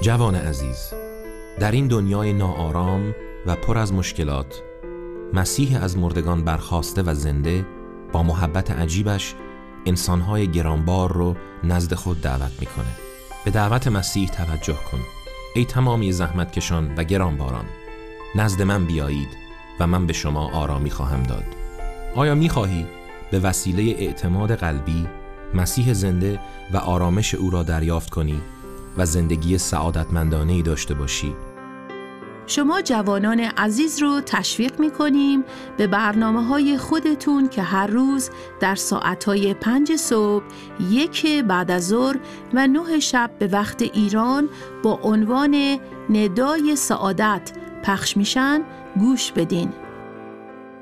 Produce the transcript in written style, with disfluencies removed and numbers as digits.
جوان عزیز، در این دنیای ناآرام و پر از مشکلات، مسیح از مردگان برخاسته و زنده با محبت عجیبش انسانهای گرانبار رو نزد خود دعوت میکنه. به دعوت مسیح توجه کن. ای تمامی زحمتکشان و گرانباران، نزد من بیایید و من به شما آرامی خواهم داد. آیا میخواهی به وسیله اعتماد قلبی مسیح زنده و آرامش او را دریافت کنی و زندگی سعادتمندانه‌ای داشته باشی؟ شما جوانان عزیز رو تشویق می‌کنیم به برنامه‌های خودتون که هر روز در ساعت‌های 5 صبح، 1 بعد از ظهر و 9 شب به وقت ایران با عنوان ندای سعادت پخش میشن گوش بدین.